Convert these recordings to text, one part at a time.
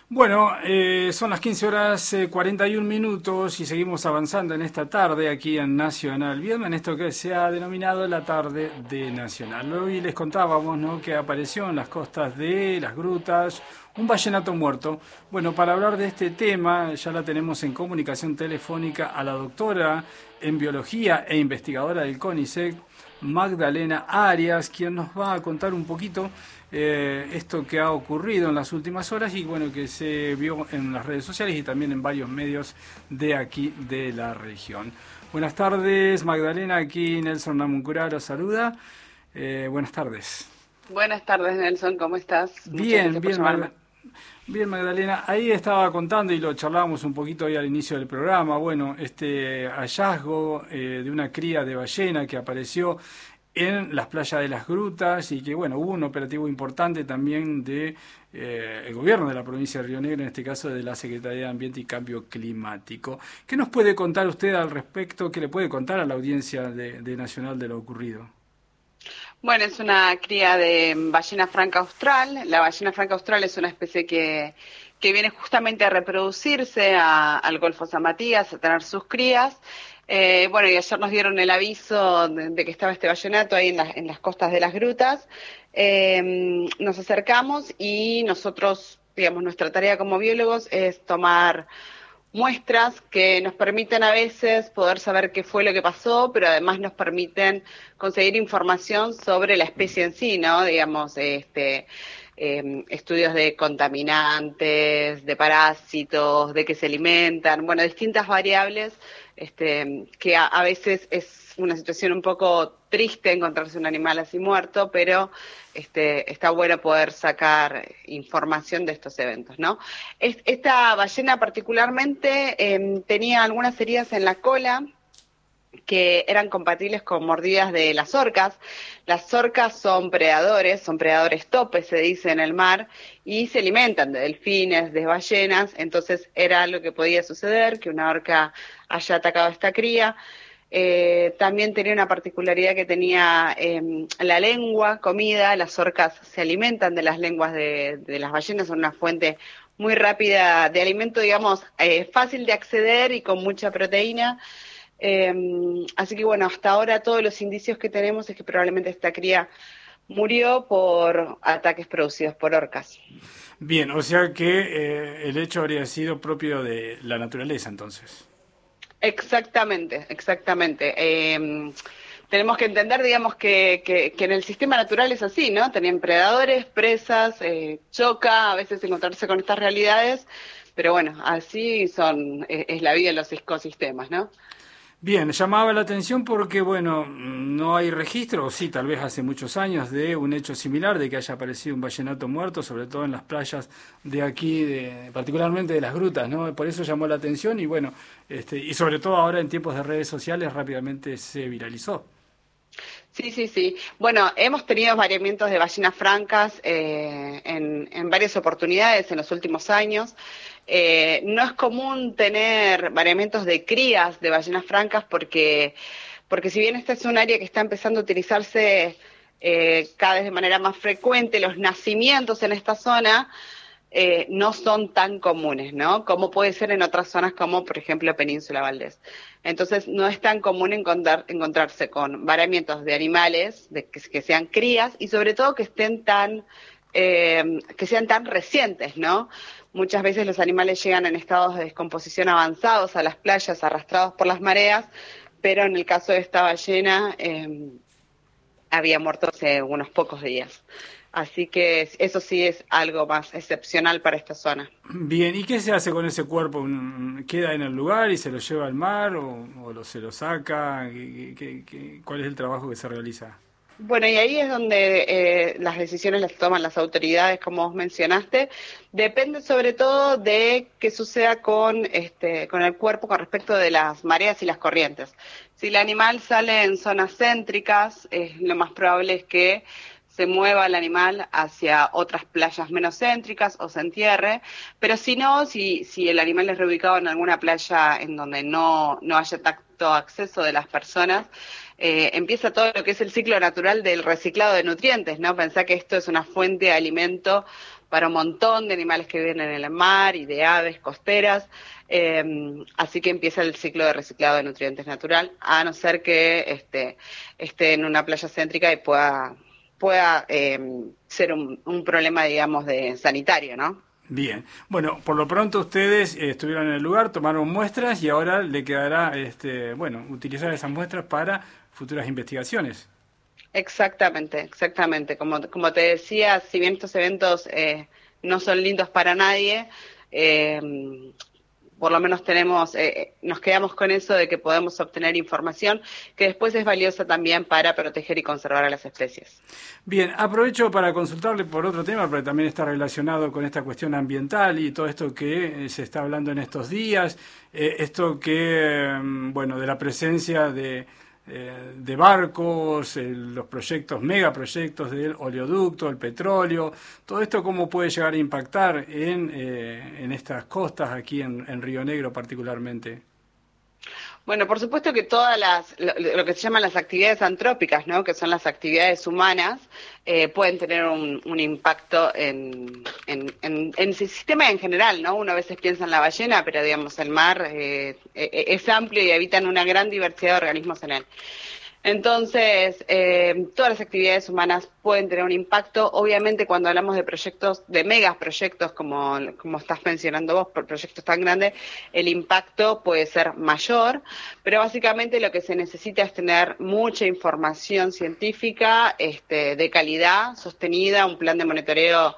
Bueno, son las 15 horas 41 minutos y seguimos avanzando en esta tarde aquí en Nacional, bien, en esto que se ha denominado la tarde de Nacional. Hoy les contábamos, ¿no?, que apareció en las costas de las grutas un vallenato muerto. Bueno, para hablar de este tema ya la tenemos en comunicación telefónica a la doctora en biología e investigadora del CONICET, Magdalena Arias, quien nos va a contar un poquito esto que ha ocurrido en las últimas horas y bueno, que se vio en las redes sociales y también en varios medios de aquí de la región. Buenas tardes, Magdalena, aquí Nelson Namuncurá los saluda. Buenas tardes. Buenas tardes, Nelson, ¿cómo estás? Muchas Bien, gracias por bien, llamarme. Bien, Magdalena, ahí estaba contando y lo charlábamos un poquito hoy al inicio del programa, bueno, este hallazgo de una cría de ballena que apareció en las playas de las Grutas y que, bueno, hubo un operativo importante también de el gobierno de la provincia de Río Negro, en este caso de la Secretaría de Ambiente y Cambio Climático. ¿Qué nos puede contar usted al respecto? ¿Qué le puede contar a la audiencia de Nacional de lo ocurrido? Bueno, es una cría de ballena franca austral. La ballena franca austral es una especie que viene justamente a reproducirse al Golfo San Matías, a tener sus crías. Bueno, y ayer nos dieron el aviso de que estaba este vallenato ahí en las costas de las grutas. Nos acercamos y nosotros, digamos, nuestra tarea como biólogos es tomar muestras que nos permiten a veces poder saber qué fue lo que pasó, pero además nos permiten conseguir información sobre la especie en sí, ¿no? Digamos, estudios de contaminantes, de parásitos, de qué se alimentan, bueno, distintas variables, que a veces es una situación un poco triste encontrarse un animal así muerto, pero está bueno poder sacar información de estos eventos, ¿no? Esta ballena particularmente tenía algunas heridas en la cola que eran compatibles con mordidas de las orcas. Las orcas son predadores topes, se dice en el mar, y se alimentan de delfines, de ballenas, entonces era lo que podía suceder, que una orca haya atacado a esta cría. También tenía una particularidad que tenía la lengua comida. Las orcas se alimentan de las lenguas de las ballenas, son una fuente muy rápida de alimento, digamos, fácil de acceder y con mucha proteína. Así que bueno, hasta ahora todos los indicios que tenemos es que probablemente esta cría murió por ataques producidos por orcas. Bien, o sea que el hecho habría sido propio de la naturaleza entonces. Exactamente, exactamente. Tenemos que entender, digamos, que en el sistema natural es así, ¿no? Tenían predadores, presas, choca a veces encontrarse con estas realidades, pero bueno, así es la vida en los ecosistemas, ¿no? Bien, llamaba la atención porque, bueno, no hay registro, o sí, tal vez hace muchos años, de un hecho similar, de que haya aparecido un vallenato muerto, sobre todo en las playas de aquí, particularmente de las grutas, ¿no? Por eso llamó la atención y, bueno, y sobre todo ahora en tiempos de redes sociales rápidamente se viralizó. Sí, sí, sí. Bueno, hemos tenido variamientos de ballenas francas en varias oportunidades en los últimos años. No es común tener variamientos de crías de ballenas francas porque si bien esta es un área que está empezando a utilizarse cada vez de manera más frecuente, los nacimientos en esta zona no son tan comunes, ¿no? Como puede ser en otras zonas como, por ejemplo, Península Valdés. Entonces, no es tan común encontrarse con varamientos de animales, que sean crías y sobre todo que sean tan recientes, ¿no? Muchas veces los animales llegan en estados de descomposición avanzados a las playas, arrastrados por las mareas, pero en el caso de esta ballena había muerto hace unos pocos días. Así que eso sí es algo más excepcional para esta zona. Bien, ¿y qué se hace con ese cuerpo? ¿Queda en el lugar y se lo lleva al mar se lo saca? ¿Cuál es el trabajo que se realiza? Bueno, y ahí es donde las decisiones las toman las autoridades, como vos mencionaste. Depende sobre todo de qué suceda con el cuerpo con respecto de las mareas y las corrientes. Si el animal sale en zonas céntricas, lo más probable es que se mueva el animal hacia otras playas menos céntricas o se entierre, pero si no, si el animal es reubicado en alguna playa en donde no haya tanto acceso de las personas, empieza todo lo que es el ciclo natural del reciclado de nutrientes, ¿no? Pensá que esto es una fuente de alimento para un montón de animales que viven en el mar y de aves costeras. Así que empieza el ciclo de reciclado de nutrientes natural, a no ser que esté en una playa céntrica y pueda ser un problema, digamos, de sanitario, ¿no? Bien, bueno, por lo pronto ustedes estuvieron en el lugar, tomaron muestras y ahora le quedará, utilizar esas muestras para futuras investigaciones. Exactamente. Como te decía, si bien estos eventos no son lindos para nadie, por lo menos nos quedamos con eso de que podemos obtener información que después es valiosa también para proteger y conservar a las especies. Bien, aprovecho para consultarle por otro tema, porque también está relacionado con esta cuestión ambiental y todo esto que se está hablando en estos días, de la presencia de barcos, los proyectos, megaproyectos del oleoducto, el petróleo, todo esto cómo puede llegar a impactar en estas costas aquí en Río Negro particularmente. Bueno, por supuesto que lo que se llaman las actividades antrópicas, ¿no? Que son las actividades humanas, pueden tener un impacto en el sistema en general, ¿no? Uno a veces piensa en la ballena, pero digamos el mar es amplio y habitan una gran diversidad de organismos en él. Entonces, todas las actividades humanas pueden tener un impacto. Obviamente, cuando hablamos de proyectos, de megaproyectos, como estás mencionando vos, por proyectos tan grandes, el impacto puede ser mayor, pero básicamente lo que se necesita es tener mucha información científica, de calidad, sostenida, un plan de monitoreo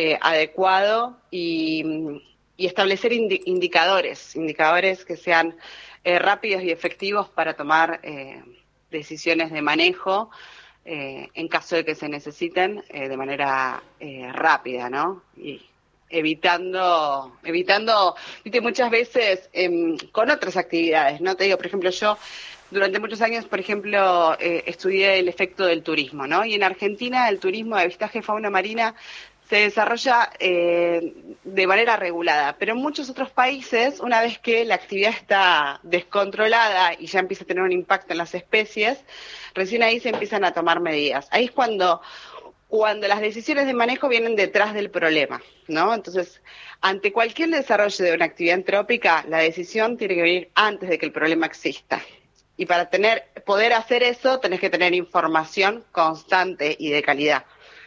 adecuado y establecer indicadores que sean rápidos y efectivos para tomar decisiones de manejo en caso de que se necesiten de manera rápida, ¿no? Y evitando, viste, muchas veces con otras actividades, ¿no? Te digo, por ejemplo, yo durante muchos años, por ejemplo, estudié el efecto del turismo, ¿no? Y en Argentina el turismo de avistaje de fauna marina se desarrolla de manera regulada, pero en muchos otros países, una vez que la actividad está descontrolada y ya empieza a tener un impacto en las especies, recién ahí se empiezan a tomar medidas. Ahí es cuando las decisiones de manejo vienen detrás del problema, ¿no? Entonces, ante cualquier desarrollo de una actividad antrópica, la decisión tiene que venir antes de que el problema exista. Y para poder hacer eso, tenés que tener información constante y de calidad.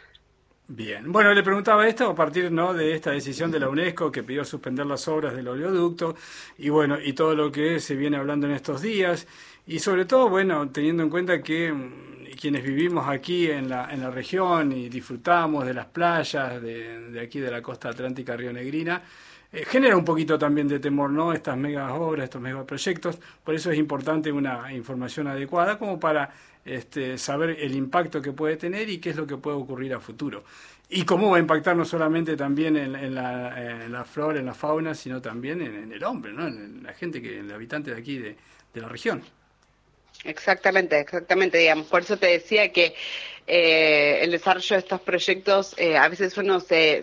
Bien, bueno, le preguntaba esto a partir, ¿no?, de esta decisión de la UNESCO que pidió suspender las obras del oleoducto y todo lo que se viene hablando en estos días y sobre todo, bueno, teniendo en cuenta que quienes vivimos aquí en la región y disfrutamos de las playas de aquí de la costa atlántica rionegrina, genera un poquito también de temor, ¿no?, estas megas obras, estos megaproyectos. Por eso es importante una información adecuada como para saber el impacto que puede tener y qué es lo que puede ocurrir a futuro. Y cómo va a impactar no solamente también en la flora, en la fauna, sino también en el hombre, ¿no?, en la gente, el habitante de aquí de la región. Exactamente, digamos. Por eso te decía que el desarrollo de estos proyectos, a veces uno se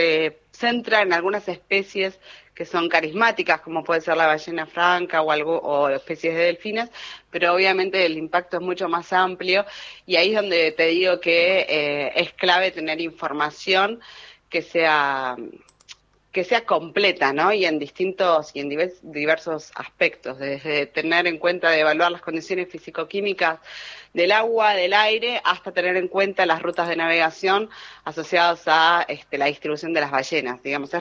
centra en algunas especies que son carismáticas, como puede ser la ballena franca o especies de delfines, pero obviamente el impacto es mucho más amplio y ahí es donde te digo que es clave tener información que sea completa, ¿no? Y en diversos aspectos, desde tener en cuenta de evaluar las condiciones físico-químicas del agua, del aire, hasta tener en cuenta las rutas de navegación asociadas a la distribución de las ballenas. Digamos,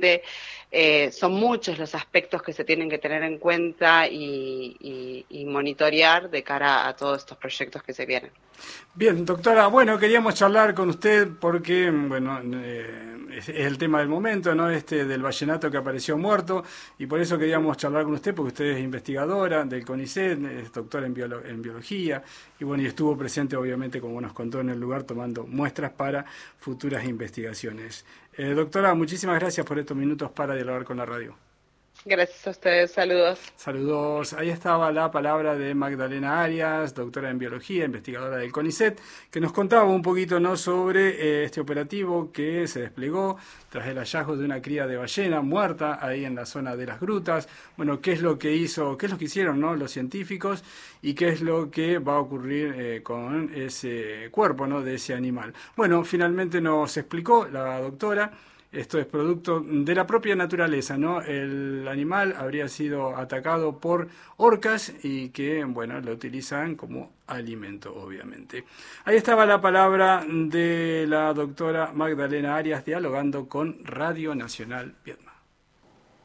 son muchos los aspectos que se tienen que tener en cuenta y monitorear de cara a todos estos proyectos que se vienen. Bien, doctora, bueno, queríamos charlar con usted porque, bueno, es el tema del momento, ¿no?, del vallenato que apareció muerto, y por eso queríamos charlar con usted, porque usted es investigadora del CONICET, es doctora en biología, y bueno, y estuvo presente, obviamente, como nos contó, en el lugar tomando muestras para futuras investigaciones. Doctora, muchísimas gracias por estos minutos para dialogar con la radio. Gracias a ustedes, saludos. Saludos. Ahí estaba la palabra de Magdalena Arias, doctora en biología, investigadora del CONICET, que nos contaba un poquito, ¿no?, sobre este operativo que se desplegó tras el hallazgo de una cría de ballena muerta ahí en la zona de las grutas. Bueno, qué es lo que hicieron, ¿no?, los científicos, y qué es lo que va a ocurrir con ese cuerpo, ¿no?, de ese animal. Bueno, finalmente nos explicó la doctora. Esto es producto de la propia naturaleza, ¿no? El animal habría sido atacado por orcas y que, bueno, lo utilizan como alimento, obviamente. Ahí estaba la palabra de la doctora Magdalena Arias dialogando con Radio Nacional Vietnam.